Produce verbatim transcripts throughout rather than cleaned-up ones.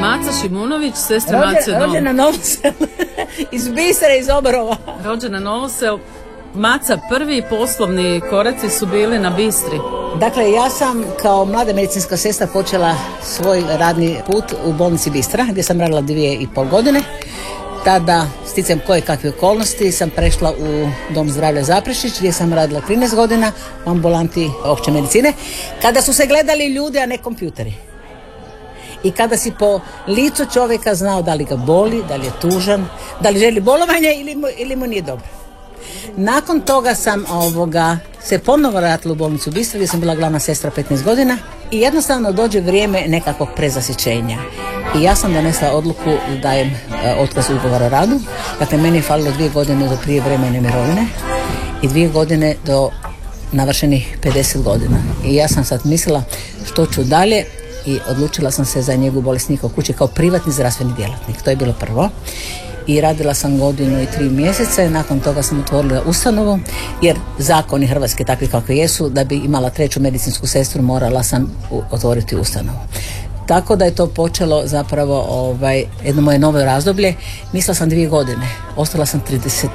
Maca Šimunović, sestra Rođe, Mace Novo. rođena Novosel, iz Bistra, iz Oborova. Rođena Novosel. Maca, prvi poslovni koraci su bili na Bistri. Dakle, ja sam kao mlada medicinska sestra počela svoj radni put u bolnici Bistra, gdje sam radila dvije i pol godine. Tada, sticajem koje kakve okolnosti, sam prešla u Dom zdravlja Zaprešić, gdje sam radila trinaest godina u ambulanti opće medicine, kada su se gledali ljudi, a ne kompjuteri. I kada si po licu čovjeka znao da li ga boli, da li je tužan, da li želi bolovanje ili mu, ili mu nije dobro. Nakon toga sam ovoga, se ponovo vratila u bolnicu Bistra, gdje sam bila glavna sestra petnaest godina i jednostavno dođe vrijeme nekakvog prezasićenja. I ja sam donesla odluku da dajem e, otkaz ugovora o radu. Dakle, meni je falilo dvije godine do prijevremene mirovine i dvije godine do navršenih pedeset godina. I ja sam sad mislila što ću dalje i odlučila sam se za njegu bolesnika u kući kao privatni zdravstveni djelatnik. To je bilo prvo. I radila sam godinu i tri mjeseca i nakon toga sam otvorila ustanovu, jer zakoni Hrvatske takvi kakvi jesu, da bi imala treću medicinsku sestru morala sam otvoriti ustanovu. Tako da je to počelo zapravo ovaj, jedno moje novo razdoblje. Mislila sam dvije godine, ostala sam trideset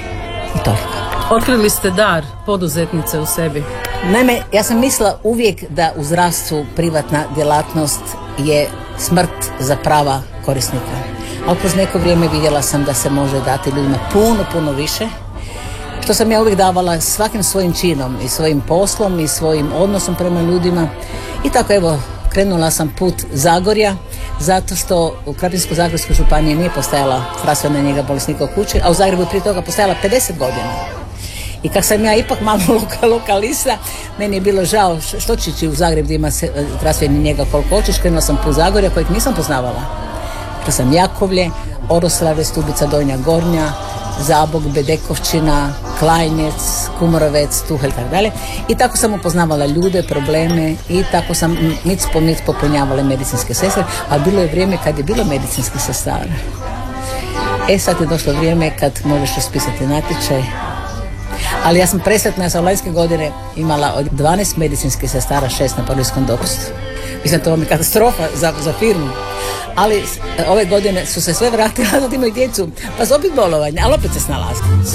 i toliko. Otkrili ste dar poduzetnice u sebi. Naime, ja sam mislila uvijek da u zdravstvu privatna djelatnost je smrt za prava korisnika. Ali kroz neko vrijeme vidjela sam da se može dati ljudima puno, puno više, što sam ja uvijek davala svakim svojim činom i svojim poslom i svojim odnosom prema ljudima. I tako evo, krenula sam put Zagorja, zato što u Krapinsko-zagorskoj županiji nije postojala zdravstvena njega bolesnika u kući, a u Zagrebu je prije toga postojala pedeset godina. I kako sam ja ipak malo lokalista, meni je bilo žao što će ići u Zagreb gdje ima zdravstveni njega koliko hoćeš. Krenula sam put Zagorja kojeg nisam poznavala. To sam Jakovlje, Oroslave, Stubica Donja Gornja, Zabog, Bedekovčina, Klajnec, Kumorovec, Tuhelj i tako dalje. I tako sam upoznavala ljude, probleme i tako sam nic po nic popunjavala medicinske sestre, a bilo je vrijeme kad je bilo medicinskih sestara. E sad je došlo vrijeme kad možeš raspisati natječaj. Ali ja sam presretna, ja sam lanjske godine imala od dvanaest medicinskih sestara, šest na porodiljskom dopustu. Mislim, to mi je katastrofa za, za firmu. Ali ove godine su se sve vratile, sad imaju djecu, pa su opet bolovanje, ali opet se snalaze.